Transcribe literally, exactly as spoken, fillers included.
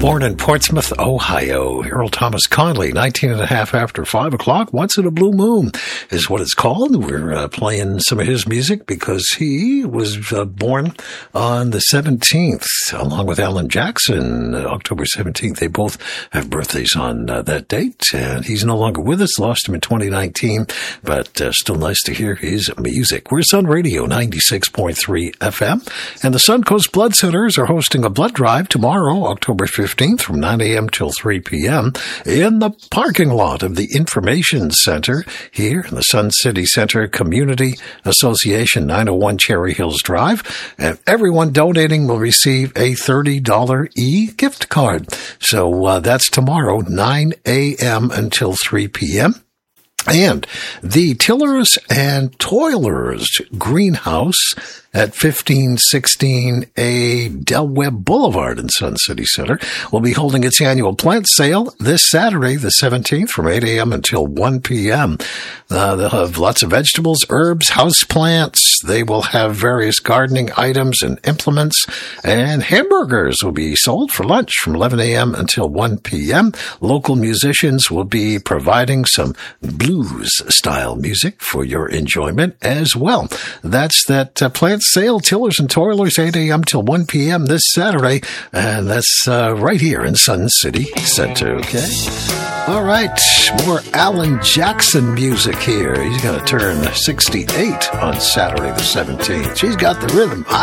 Born in Portsmouth, Ohio, Earl Thomas Conley, nineteen and a half after five o'clock. Once in a Blue Moon is what it's called. We're uh, playing some of his music because he was uh, born on the seventeenth, along with Alan Jackson, uh, October seventeenth. They both have birthdays on uh, that date, and he's no longer with us. Lost him in twenty nineteen, but uh, still nice to hear his music. We're Sun Radio, ninety-six point three F M, and the Suncoast Blood Centers are hosting a blood drive tomorrow, October fifteenth, from nine a.m. till three p.m. in the parking lot of the Information Center here in the Sun City Center Community Association, nine oh one Cherry Hills Drive. And everyone donating will receive a thirty dollars e-gift card. So uh, that's tomorrow, nine a.m. until three p.m. And the Tillers and Toilers Greenhouse at fifteen sixteen A Del Webb Boulevard in Sun City Center will be holding its annual plant sale this Saturday, the seventeenth, from eight a.m. until one p.m. Uh, they'll have lots of vegetables, herbs, house plants. They will have various gardening items and implements, and hamburgers will be sold for lunch from eleven a.m. until one p.m. Local musicians will be providing some blues-style music for your enjoyment as well. That's that uh, plant sale, Tillers and Toilers, eight a.m. till one p.m. this Saturday, and that's uh, right here in Sun City Center, okay? All right, more Alan Jackson music here. He's going to turn sixty-eight on Saturday the seventeenth. She's got the rhythm. I